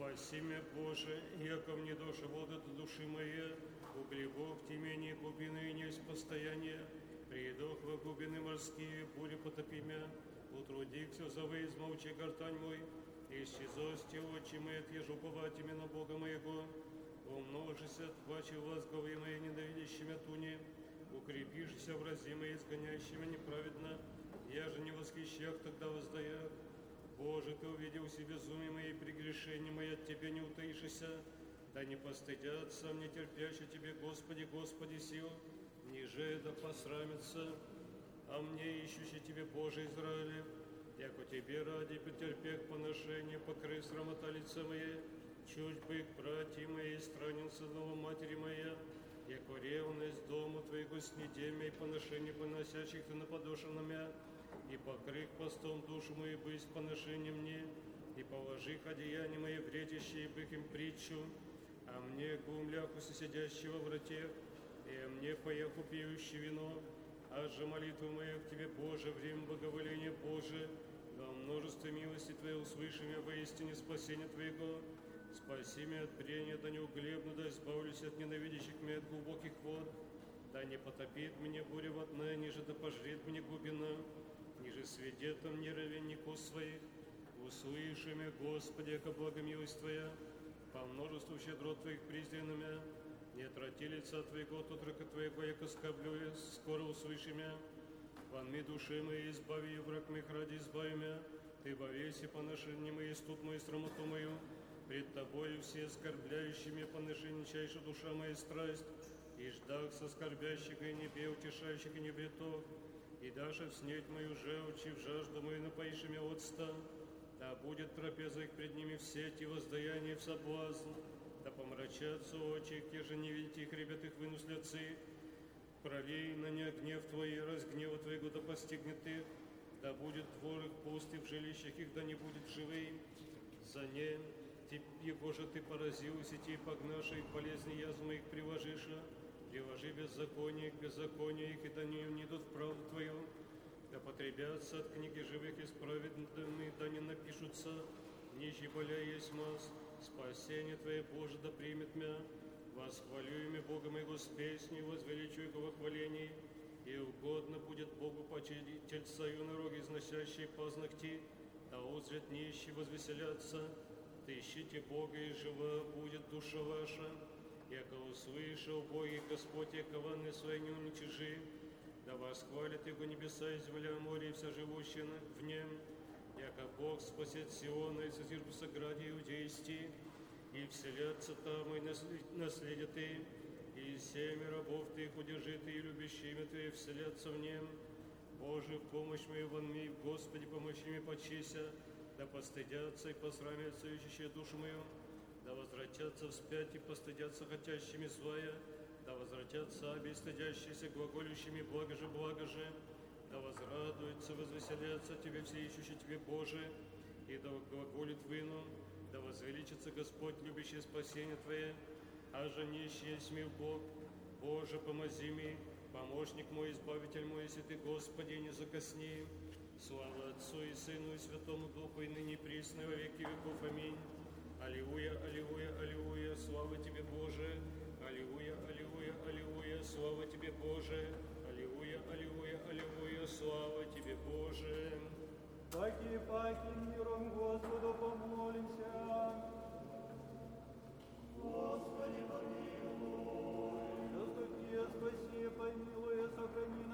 Спаси меня, Боже, яко мне душа водят души моей, углебок в темени глубины и несть постояние, придох во глубины морские, бури потопи меня, утрудихся зовы, измолчи гортань мой, исчезости очи мои, отъежу уповать именно Бога моего, умножися, твачи возговы мои, ненавидящими туне, укрепишься в рази мои, изгоняющими неправедно, я же не восхищах, тогда воздаях. Боже, Ты увидел себе безумие мои, прегрешения мои, от Тебя не утаишься, да не постыдятся мне терпящие Тебе, Господи, Господи сил, ниже да посрамятся, а мне ищущий Тебе, Боже Израиле, яко Тебе ради претерпех поношение, покрый срамота лица моей, чуть бы к братья моей, странен сынова матери моя, яко ревность дому Твоего снедемя и поношение поносящих Ты на подошву мя, и покрых постом душу мою быть поношение мне, и положих одеяния мои вредящие бых им притчу, а мне глумляху сидящего в роте, и мне поеху пьющий вино, а же молитву мою к Тебе, Боже, время благоволения Боже, во множестве милости Твоей услыши меня воистине спасения Твоего, спаси меня от прения, да не углебну, да избавлюсь от ненавидящих меня от глубоких вод, да не потопит меня буря водная, ниже да пожрет мне глубина, ниже свидетом не ровеннику своих, услыши меня, Господи, яко благо милость Твоя, по множеству щедрот Твоих призвай на меня, не отрати лица Твоего, от отрока Твоего, яко скорблю я, скоро услыши меня, вонми души моей, избави ее, враг моих ради избави меня, Ты во весе поношение мои, студ мою, срамоту мою, пред Тобою все оскорбляющими поношенничайша душа моя страсть, и ждах со скорбящих и небе, утешающих и небретов, и даже в снеть мою желчь, и в жажду мою напоишь меня отста, да будет трапеза их пред ними в сеть и воздаяние в соблазн, да помрачатся очи, те же не видите их, ребят их вынуслятся, пролей на них гнев Твой, разгнева Твоего да постигнет их, да будет двор их пуст, и в жилищах их да не будет живым, за ним, его же Ты поразил, и сети погнавши их полезные язвы их приложиша, приложи беззаконие к беззаконию их, и да не идут в правду Твою, да потребятся от книги живых исправедными, да не напишутся, нищий боля есть маз, спасение Твое, Боже, да примет мя, восхвалю имя Бога моего с песней, возвеличу Его во хвалении, и угодно будет Богу почили тельцаю на роги, износящие пазногти, да узрят нищие, возвеселятся, да ищите Бога, и жива будет душа ваша, яко услышал Боги Господь, яко ванны свои не уничижи, да восхвалят Его небеса и земля, море и вся живущая в нем, яко Бог спасет Сиона и созиждется граде иудейсти, и вселятся там, и наследят им, и семь рабов Ты удержит, и любящими Ты вселятся в нем. Боже, в помощь мою вонми, Господи, помощи мне почися, да постыдятся и посрамятся, ищущие душу мою, да возвратятся вспять и постыдятся хотящими злая, да возвратятся аби стыдящиеся глаголющими благо же, да возрадуются, возвеселятся Тебе все ищущие Тебе, Боже, и да глаголит вину, да возвеличится Господь, любящий спасение Твое, а же нищий есть мил Бог, Боже, помози мне, помощник мой, избавитель мой, если Ты, Господи, не закосни. Слава Отцу и Сыну и Святому Духу, и ныне присно, и во веки веков. Аминь. Аллилуйя, аллилуйя, аллилуйя, слава Тебе, Боже. Аллилуйя, аллилуйя, аллилуйя, слава Тебе, Боже. Аллилуйя, аллилуйя, аллилуйя, слава Тебе, Боже. Паки миром Господу помолимся. Господи, помилуй. Заступи, спаси, помилуй, сохрани,